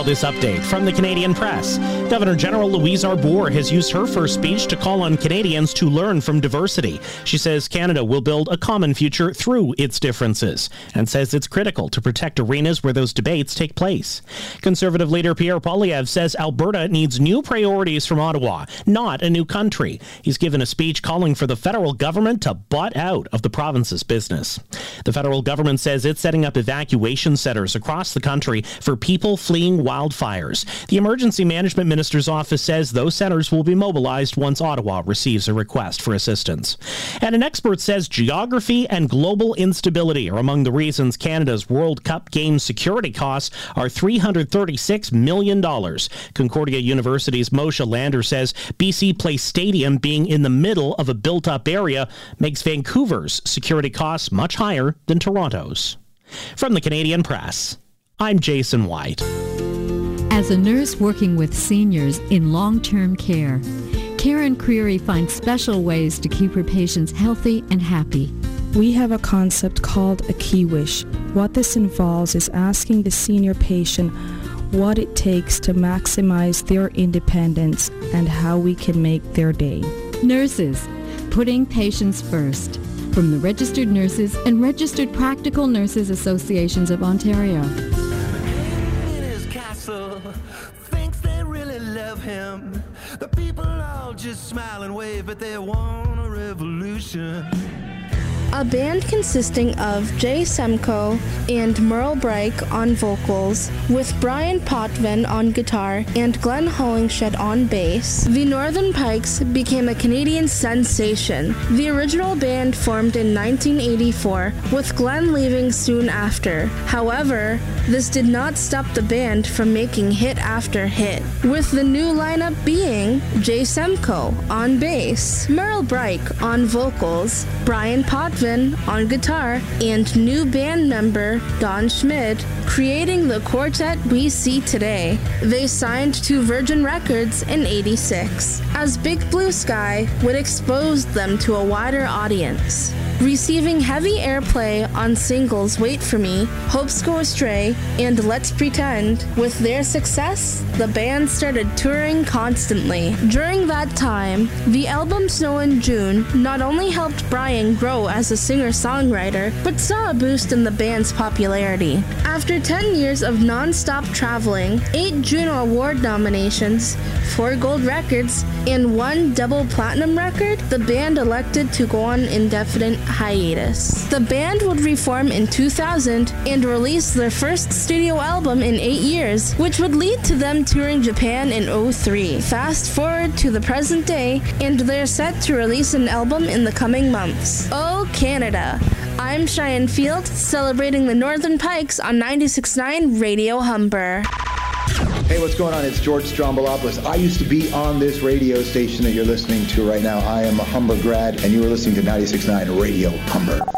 this update from the Canadian Press. Governor General Louise Arbour has used her first speech to call on Canadians to learn from diversity. She says Canada will build a common future through its differences and says it's critical to protect arenas where those debates take place. Conservative leader Pierre Poilievre says Alberta needs new priorities from Ottawa, not a new country. He's given a speech calling for the federal government to butt out of the province's business. The federal government says it's setting up evacuation centers across the country for people fleeing wildfires. The Emergency Management Minister's office says those centers will be mobilized once Ottawa receives a request for assistance. And an expert says geography and global instability are among the reasons Canada's World Cup game security costs are $336 million. Concordia University's Moshe Lander says BC Place Stadium being in the middle of a built-up area makes Vancouver's security costs much higher than Toronto's. From the Canadian Press, I'm Jason White. As a nurse working with seniors in long-term care, Karen Creary finds special ways to keep her patients healthy and happy. We have a concept called a key wish. What this involves is asking the senior patient what it takes to maximize their independence and how we can make their day. Nurses, putting patients first. From the Registered Nurses and Registered Practical Nurses Associations of Ontario. In his castle, thinks they really love him. The people all just smile and wave, but they want a revolution. A band consisting of Jay Semko and Merle Breik on vocals, with Brian Potvin on guitar and Glenn Hollingshed on bass, the Northern Pikes became a Canadian sensation. The original band formed in 1984, with Glenn leaving soon after. However, this did not stop the band from making hit after hit, with the new lineup being Jay Semko on bass, Merle Breik on vocals, Brian Potvin on guitar, and new band member Don Schmid, creating the quartet we see today. They signed to Virgin Records in '86, as Big Blue Sky would expose them to a wider audience. Receiving heavy airplay on singles Wait For Me, Hopes Go Astray, and Let's Pretend, with their success, the band started touring constantly. During that time, the album Snow in June not only helped Brian grow as a singer-songwriter, but saw a boost in the band's popularity. After 10 years of non-stop traveling, 8 Juno Award nominations, 4 gold records, and 1 double platinum record, the band elected to go on indefinite hiatus. The band would reform in 2000 and release their first studio album in 8 years, which would lead to them touring Japan in '03. Fast forward to the present day, and they're set to release an album in the coming months. Oh, Canada! I'm Cheyenne Field, celebrating the Northern Pikes on 96.9 Radio Humber. Hey, what's going on? It's George Strombolopoulos. I used to be on this radio station that you're listening to right now. I am a Humber grad, and you are listening to 96.9 Radio Humber.